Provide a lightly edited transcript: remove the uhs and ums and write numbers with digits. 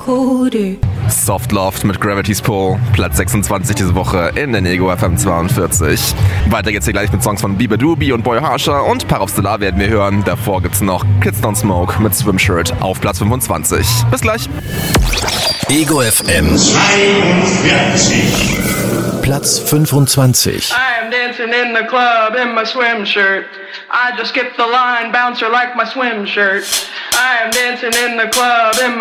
Soft Loft mit Gravity's Pull, Platz 26 diese Woche in den Ego FM 42. Weiter geht's hier gleich mit Songs von Bieber Doobie und Boy Harsher und Par of Stellar werden wir hören. Davor gibt's noch Kids Don't Smoke mit Swimshirt auf Platz 25. Bis gleich. Ego FM 42. Platz 25. I am dancing in the club in my swim shirt. I just skipped the line, bouncer like my swim shirt. I am dancing in the club in my